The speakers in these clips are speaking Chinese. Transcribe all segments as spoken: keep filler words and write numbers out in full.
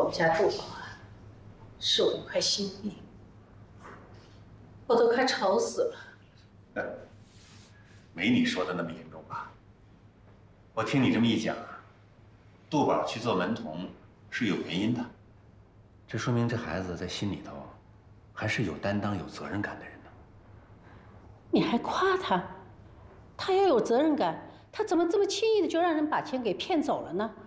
们家杜宝啊，是我一块心病，我都快愁死了。 没你说的那么严重吧？我听你这么一讲，杜宝去做门童是有原因的，这说明这孩子在心里头还是有担当、有责任感的人呢。 你还夸他？他要有责任感，他怎么这么轻易的就让人把钱给骗走了呢？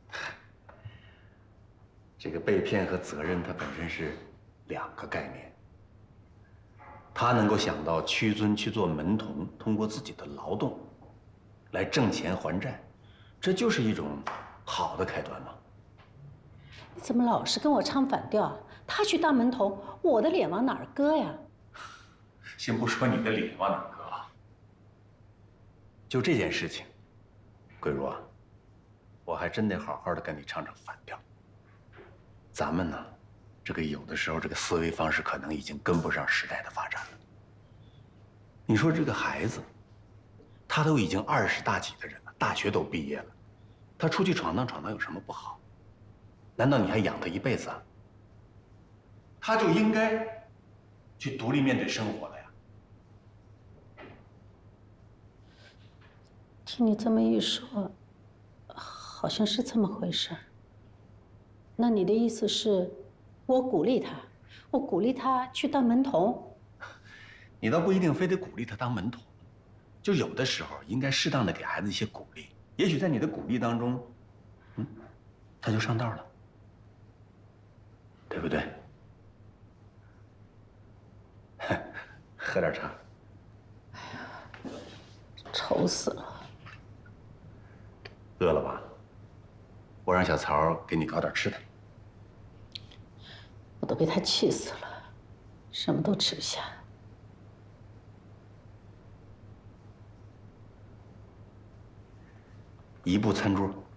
这个被骗和责任，它本身是两个概念。他能够想到屈尊去做门童，通过自己的劳动来挣钱还债，这就是一种好的开端嘛。 你怎么老是跟我唱反调？他去当门童，我的脸往哪儿搁呀？ 先不说你的脸往哪儿搁啊，就这件事情，桂如啊，我还真得好好的跟你唱唱反调。咱们呢，这个有的时候这个思维方式可能已经跟不上时代的发展了。你说这个孩子，他都已经二十大几的人了，大学都毕业了，他出去闯荡闯荡有什么不好？难道你还养他一辈子啊？他就应该去独立面对生活了呀。 听你这么一说，好像是这么回事。那你的意思是，我鼓励他，我鼓励他去当门童？ 你倒不一定非得鼓励他当门童，就有的时候应该适当的给孩子一些鼓励。也许在你的鼓励当中，嗯，他就上道了，对不对？喝点茶。 哎呀，愁死了。 饿了吧？我让小曹给你搞点吃的。 我都被他气死了，什么都吃不下。 移步餐桌。